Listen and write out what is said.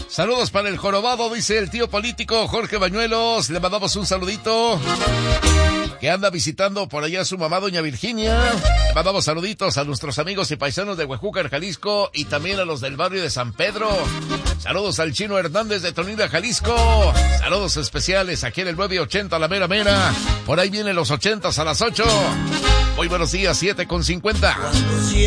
Saludos para el jorobado, dice el tío político Jorge Bañuelos. Le mandamos un saludito. Que anda visitando por allá a su mamá, doña Virginia. Le mandamos saluditos a nuestros amigos y paisanos de Huejúcar, Jalisco, y también a los del barrio de San Pedro. Saludos al Chino Hernández de Tonila, Jalisco. Saludos especiales aquí en el 980, la mera mera. Por ahí vienen los 80s a las 8. Muy buenos días, 7:50.